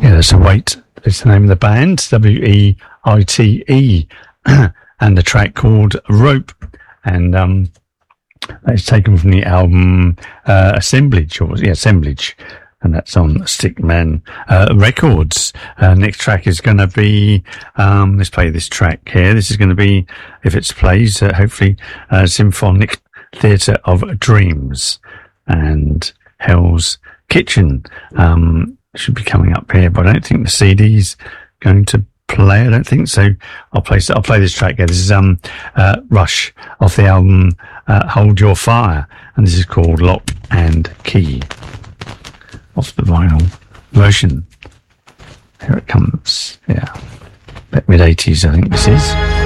Yeah, that's Wait. It's the name of the band, Weite, and the track called Rope. And it's taken from the album Assemblage, Assemblage. And that's on Stickman Records. Next track is going to be, let's play this track here. This is going to be, if it plays, hopefully, Symphonic Theatre of Dreams and Hell's Kitchen. Should be coming up here, but I don't think the CD's going to play. I don't think so. I'll play this track here. This is Rush off the album Hold Your Fire, and this is called Lock and Key. Off the vinyl version. Here it comes. Yeah, mid-80s, I think this is.